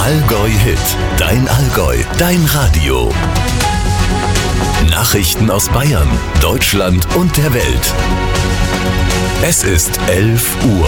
Allgäu Hit, dein Allgäu, dein Radio. Nachrichten aus Bayern, Deutschland und der Welt. Es ist 11 Uhr.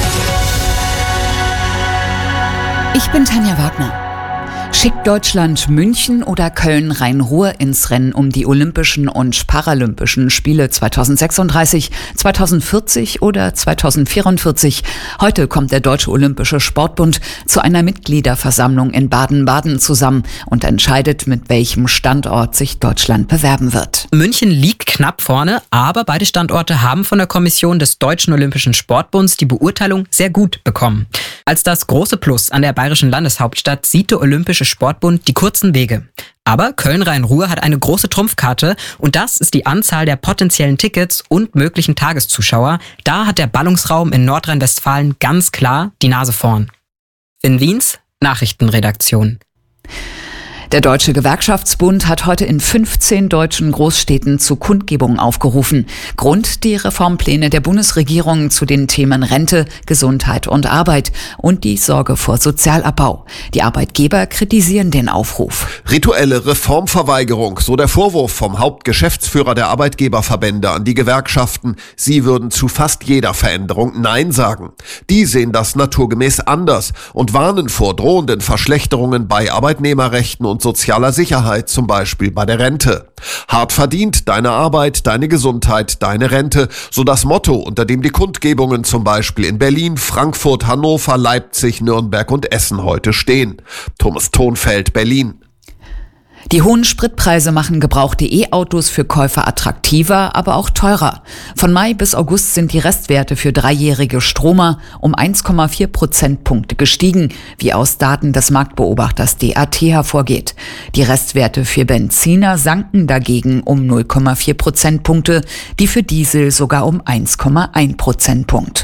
Ich bin Tanja Wagner. Schickt Deutschland München oder Köln-Rhein-Ruhr ins Rennen um die Olympischen und Paralympischen Spiele 2036, 2040 oder 2044? Heute kommt der Deutsche Olympische Sportbund zu einer Mitgliederversammlung in Baden-Baden zusammen und entscheidet, mit welchem Standort sich Deutschland bewerben wird. München liegt knapp vorne, aber beide Standorte haben von der Kommission des Deutschen Olympischen Sportbunds die Beurteilung sehr gut bekommen. Als das große Plus an der bayerischen Landeshauptstadt sieht der Olympische Sportbund die kurzen Wege. Aber Köln-Rhein-Ruhr hat eine große Trumpfkarte und das ist die Anzahl der potenziellen Tickets und möglichen Tageszuschauer. Da hat der Ballungsraum in Nordrhein-Westfalen ganz klar die Nase vorn. Finn Wiens, Nachrichtenredaktion. Der Deutsche Gewerkschaftsbund hat heute in 15 deutschen Großstädten zu Kundgebungen aufgerufen. Grund die Reformpläne der Bundesregierung zu den Themen Rente, Gesundheit und Arbeit und die Sorge vor Sozialabbau. Die Arbeitgeber kritisieren den Aufruf. Rituelle Reformverweigerung, so der Vorwurf vom Hauptgeschäftsführer der Arbeitgeberverbände an die Gewerkschaften. Sie würden zu fast jeder Veränderung Nein sagen. Die sehen das naturgemäß anders und warnen vor drohenden Verschlechterungen bei Arbeitnehmerrechten und sozialer Sicherheit, zum Beispiel bei der Rente. Hart verdient, deine Arbeit, deine Gesundheit, deine Rente, so das Motto, unter dem die Kundgebungen zum Beispiel in Berlin, Frankfurt, Hannover, Leipzig, Nürnberg und Essen heute stehen. Thomas Thonfeld, Berlin. Die hohen Spritpreise machen gebrauchte E-Autos für Käufer attraktiver, aber auch teurer. Von Mai bis August sind die Restwerte für dreijährige Stromer um 1,4 Prozentpunkte gestiegen, wie aus Daten des Marktbeobachters DAT hervorgeht. Die Restwerte für Benziner sanken dagegen um 0,4 Prozentpunkte, die für Diesel sogar um 1,1 Prozentpunkt.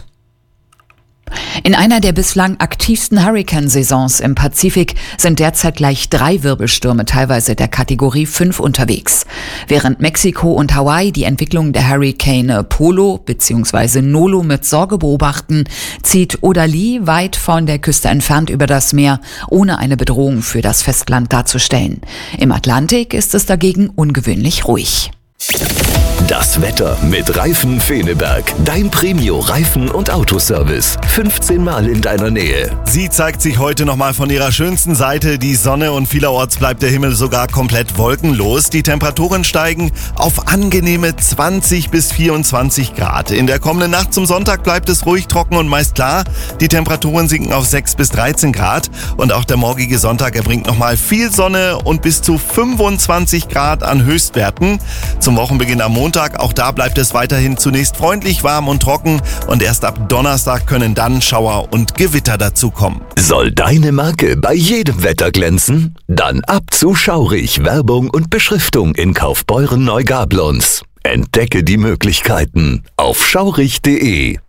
In einer der bislang aktivsten Hurrikansaisons im Pazifik sind derzeit gleich 3 Wirbelstürme teilweise der Kategorie 5 unterwegs. Während Mexiko und Hawaii die Entwicklung der Hurrikane Polo bzw. Nolo mit Sorge beobachten, zieht Odali weit von der Küste entfernt über das Meer, ohne eine Bedrohung für das Festland darzustellen. Im Atlantik ist es dagegen ungewöhnlich ruhig. Das Wetter mit Reifen Feneberg. Dein Premio-Reifen- und Autoservice. 15 Mal in deiner Nähe. Sie zeigt sich heute nochmal von ihrer schönsten Seite. Die Sonne und vielerorts bleibt der Himmel sogar komplett wolkenlos. Die Temperaturen steigen auf angenehme 20 bis 24 Grad. In der kommenden Nacht zum Sonntag bleibt es ruhig trocken und meist klar. Die Temperaturen sinken auf 6 bis 13 Grad. Und auch der morgige Sonntag erbringt nochmal viel Sonne und bis zu 25 Grad an Höchstwerten. Zum Wochenbeginn am Montag, auch da bleibt es weiterhin zunächst freundlich, warm und trocken und erst ab Donnerstag können dann Schauer und Gewitter dazukommen. Soll deine Marke bei jedem Wetter glänzen? Dann ab zu Schaurig, Werbung und Beschriftung in Kaufbeuren-Neugablonz. Entdecke die Möglichkeiten auf schaurig.de.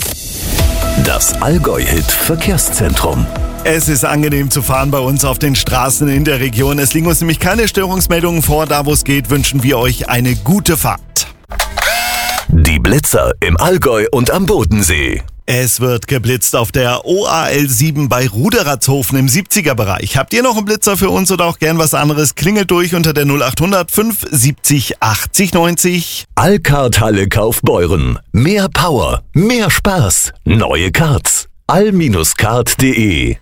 Das Allgäu-Hit Verkehrszentrum. Es ist angenehm zu fahren bei uns auf den Straßen in der Region. Es liegen uns nämlich keine Störungsmeldungen vor. Da, wo es geht, wünschen wir euch eine gute Fahrt. Die Blitzer im Allgäu und am Bodensee. Es wird geblitzt auf der OAL 7 bei Ruderatzhofen im 70er-Bereich. Habt ihr noch einen Blitzer für uns oder auch gern was anderes? Klingelt durch unter der 0800 570 80 90. Allkart-Halle Kaufbeuren. Mehr Power, mehr Spaß, neue Karts. all-kart.de.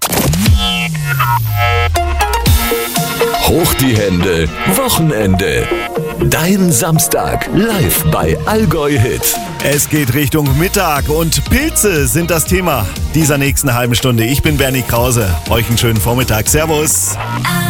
Hoch die Hände, Wochenende. Dein Samstag live bei Allgäu Hit. Es geht Richtung Mittag und Pilze sind das Thema dieser nächsten halben Stunde. Ich bin Bernie Krause. Euch einen schönen Vormittag. Servus.